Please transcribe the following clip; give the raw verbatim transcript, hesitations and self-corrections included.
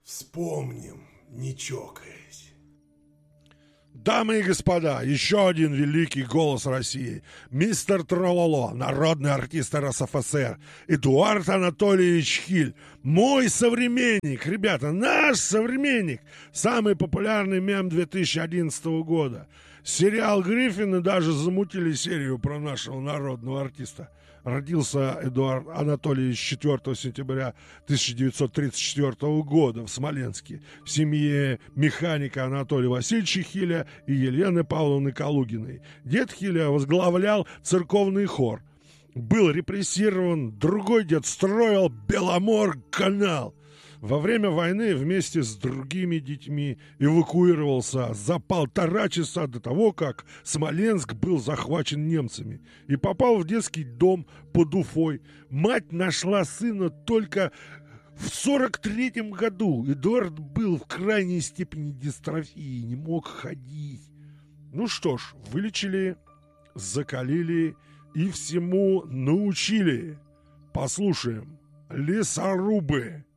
Вспомним, не чокаясь. Дамы и господа, еще один великий голос России. Мистер Трололо, народный артист эр эс эф эс эр, Эдуард Анатольевич Хиль. Мой современник, ребята, наш современник. Самый популярный мем две тысячи одиннадцатого года. Сериал «Гриффины» даже замутили серию про нашего народного артиста. Родился Эдуард Анатольевич четвёртого сентября тысяча девятьсот тридцать четвёртого года в Смоленске в семье механика Анатолия Васильевича Хиля и Елены Павловны Калугиной. Дед Хиля возглавлял церковный хор. Был репрессирован, другой дед строил Беломор-канал. Во время войны вместе с другими детьми эвакуировался за полтора часа до того, как Смоленск был захвачен немцами, и попал в детский дом под Уфой. Мать нашла сына только в сорок третьем году. Эдуард был в крайней степени дистрофии, не мог ходить. Ну что ж, вылечили, закалили и всему научили. Послушаем. Лесорубы.